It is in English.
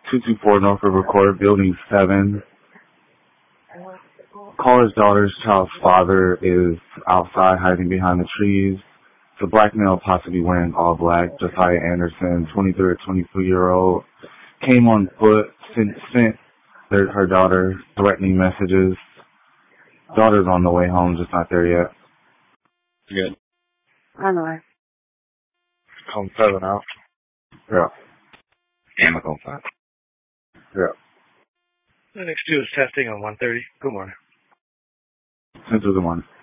224 North River Court, Building 7. Caller's daughter's child's father is outside hiding behind the trees. It's a black male, possibly wearing all black. Josiah Anderson, 23 or 22-year-old, came on foot, sent her daughter threatening messages. Daughter's on the way home, just not there yet. Good. On the way. Home 7 out. Yeah. And home 5. Yeah. The next 2 is testing on 1:30. Good morning. Good morning.